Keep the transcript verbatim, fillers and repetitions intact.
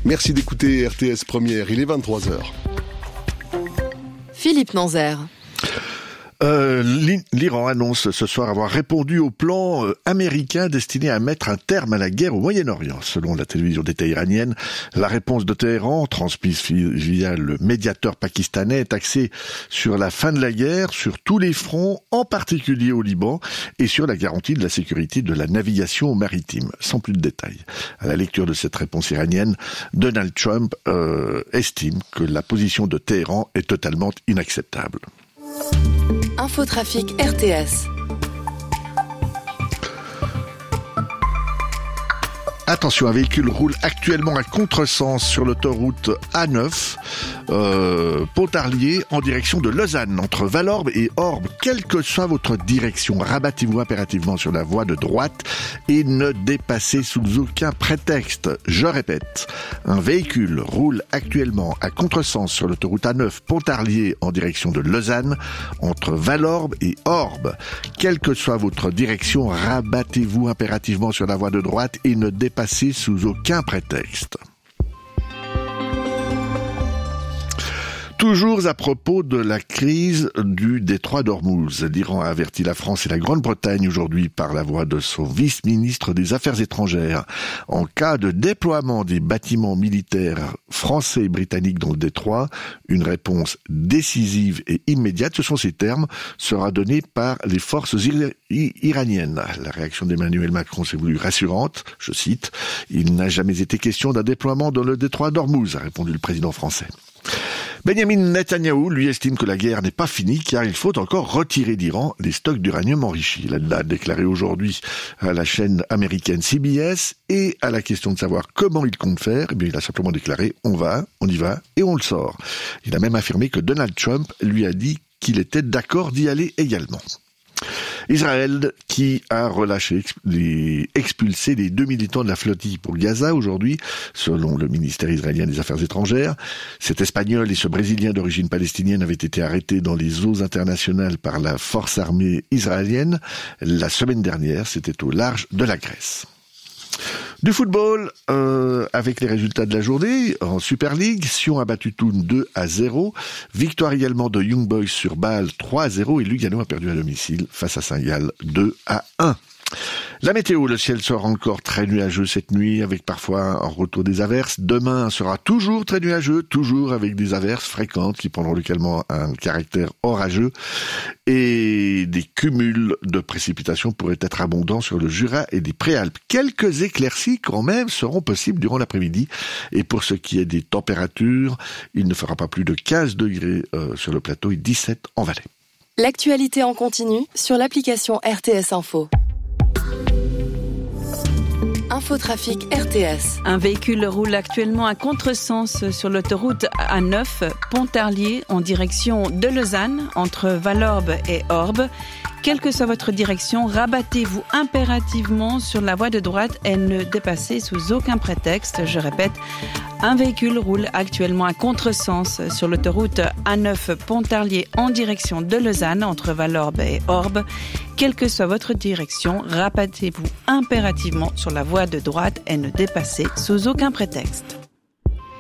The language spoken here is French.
Merci d'écouter R T S Première, il est vingt-trois heures. Philippe Nanzer. Euh, L'Iran annonce ce soir avoir répondu au plan euh, américain destiné à mettre un terme à la guerre au Moyen-Orient. Selon la télévision d'État iranienne, la réponse de Téhéran, transmise via le médiateur pakistanais, est axée sur la fin de la guerre, sur tous les fronts, en particulier au Liban, et sur la garantie de la sécurité de la navigation maritime. Sans plus de détails. À la lecture de cette réponse iranienne, Donald Trump euh, estime que la position de Téhéran est totalement inacceptable. Infotrafic R T S. Attention, un véhicule roule actuellement à contresens sur l'autoroute A neuf, euh, Pontarlier, en direction de Lausanne, entre Valorbe et Orbe. Quelle que soit votre direction, rabattez-vous impérativement sur la voie de droite et ne dépassez sous aucun prétexte. Je répète, un véhicule roule actuellement à contresens sur l'autoroute A neuf, Pontarlier, en direction de Lausanne, entre Valorbe et Orbe. Quelle que soit votre direction, rabattez-vous impérativement sur la voie de droite et ne dépassez sous aucun prétexte. Toujours à propos de la crise du détroit d'Ormuz, l'Iran a averti la France et la Grande-Bretagne aujourd'hui par la voix de son vice-ministre des Affaires étrangères. En cas de déploiement des bâtiments militaires français et britanniques dans le détroit, une réponse décisive et immédiate, ce sont ces termes, sera donnée par les forces ir- iraniennes. La réaction d'Emmanuel Macron s'est voulue rassurante, je cite, « Il n'a jamais été question d'un déploiement dans le détroit d'Ormuz », a répondu le président français. Benjamin Netanyahou, lui, estime que la guerre n'est pas finie car il faut encore retirer d'Iran les stocks d'uranium enrichi. Il a déclaré aujourd'hui à la chaîne américaine C B S et à la question de savoir comment il compte faire, eh bien, il a simplement déclaré « on va, on y va et on le sort ». Il a même affirmé que Donald Trump lui a dit qu'il était d'accord d'y aller également. Israël qui a relâché, les, expulsé les deux militants de la flottille pour Gaza aujourd'hui, selon le ministère israélien des Affaires étrangères. Cet Espagnol et ce Brésilien d'origine palestinienne avaient été arrêtés dans les eaux internationales par la force armée israélienne la semaine dernière, c'était au large de la Grèce. Du football, euh, avec les résultats de la journée, en Super League, Sion a battu Thun deux à zéro, victoire également de Young Boys sur Bâle trois à zéro et Lugano a perdu à domicile face à Saint-Gall deux à un. La météo, le ciel sera encore très nuageux cette nuit, avec parfois un retour des averses. Demain sera toujours très nuageux, toujours avec des averses fréquentes qui prendront localement un caractère orageux. Et des cumuls de précipitations pourraient être abondants sur le Jura et les Préalpes. Quelques éclaircies quand même seront possibles durant l'après-midi. Et pour ce qui est des températures, il ne fera pas plus de quinze degrés euh, sur le plateau et dix-sept en Valais. L'actualité en continu sur l'application R T S Info. Infotrafic R T S. Un véhicule roule actuellement à contresens sur l'autoroute A neuf, Pontarlier, en direction de Lausanne, entre Valorbe et Orbe. Quelle que soit votre direction, rabattez-vous impérativement sur la voie de droite et ne dépassez sous aucun prétexte. Je répète, un véhicule roule actuellement à contresens sur l'autoroute A neuf Pontarlier en direction de Lausanne, entre Valorbe et Orbe. Quelle que soit votre direction, rabattez-vous impérativement sur la voie de droite et ne dépassez sous aucun prétexte.